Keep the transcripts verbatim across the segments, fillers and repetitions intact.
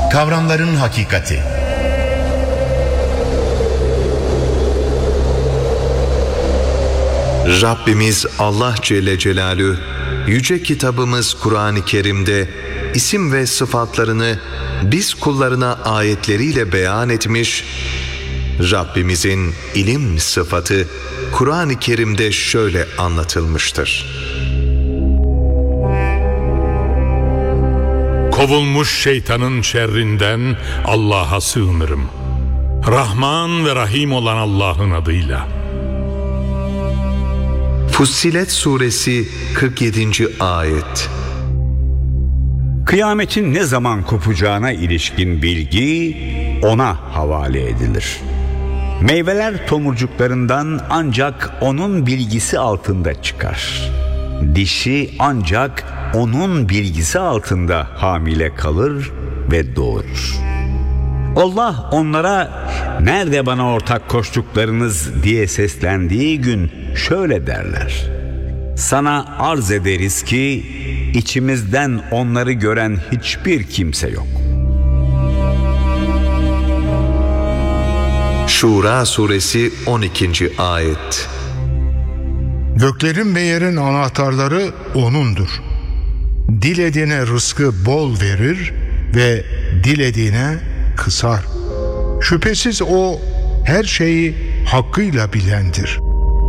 Kavramların hakikati. Rabbimiz Allah Celle Celaluhu yüce kitabımız Kur'an-ı Kerim'de isim ve sıfatlarını biz kullarına ayetleriyle beyan etmiş. Rabbimizin ilim sıfatı Kur'an-ı Kerim'de şöyle anlatılmıştır. Kovulmuş şeytanın şerrinden Allah'a sığınırım. Rahman ve Rahim olan Allah'ın adıyla. Fussilet Suresi kırk yedinci ayet. Kıyametin ne zaman kopacağına ilişkin bilgi ona havale edilir. Meyveler tomurcuklarından ancak onun bilgisi altında çıkar. Dişi ancak onun bilgisi altında hamile kalır ve doğurur. Allah onlara "Nerede bana ortak koştuklarınız?" diye seslendiği gün şöyle derler: "Sana arz ederiz ki içimizden onları gören hiçbir kimse yok." Şura Suresi on ikinci ayet. Göklerin ve yerin anahtarları O'nundur. Dilediğine rızkı bol verir ve dilediğine kısar. Şüphesiz O her şeyi hakkıyla bilendir.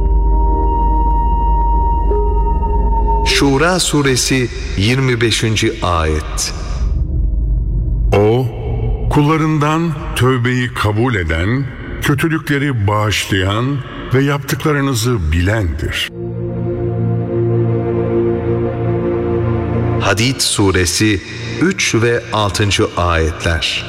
Şura Suresi yirmi beşinci ayet. O, kullarından tövbeyi kabul eden, kötülükleri bağışlayan ve yaptıklarınızı bilendir. Hadid Suresi üç ve altıncı ayetler.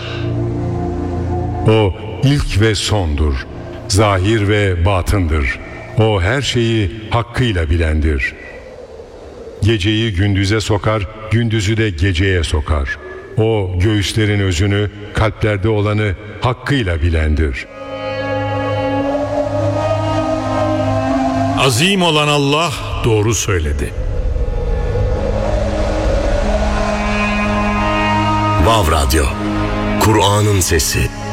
O ilk ve sondur, zahir ve batındır. O her şeyi hakkıyla bilendir. Geceyi gündüze sokar, gündüzü de geceye sokar. O göğüslerin özünü, kalplerde olanı hakkıyla bilendir. Azim olan Allah doğru söyledi. Vav Radyo, Kur'an'ın sesi.